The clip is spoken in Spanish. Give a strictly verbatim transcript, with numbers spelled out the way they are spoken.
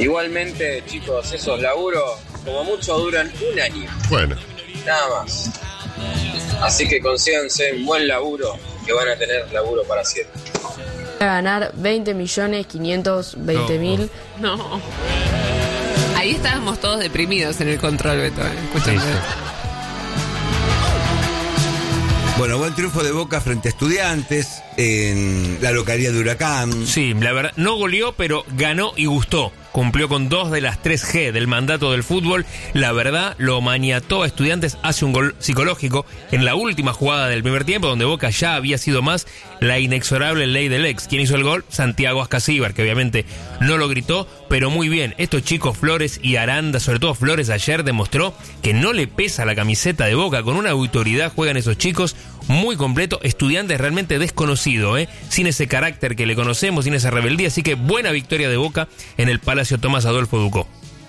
Igualmente, chicos, esos laburos como mucho duran un año. Bueno. Nada más. Así que consíganse un buen laburo, que van a tener laburo para siempre. A ganar veinte millones quinientos veinte mil. No. no. Ahí estábamos todos deprimidos en el control, Beto. Escúchame. Sí, sí. Bueno, buen triunfo de Boca frente a Estudiantes en la localidad de Huracán. Sí, la verdad, no goleó, pero ganó y gustó. Cumplió con dos de las tres G del mandato del fútbol. La verdad, lo maniató a Estudiantes, hace un gol psicológico en la última jugada del primer tiempo, donde Boca ya había sido más la inexorable ley del ex. ¿Quién hizo el gol? Santiago Ascasíbar, que obviamente no lo gritó, pero muy bien. Estos chicos Flores y Aranda, sobre todo Flores ayer, demostró que no le pesa la camiseta de Boca. Con una autoridad juegan esos chicos, muy completo. Estudiantes realmente desconocido, ¿eh? Sin ese carácter que le conocemos, sin esa rebeldía. Así que buena victoria de Boca en el Palacio Tomás Adolfo Ducó.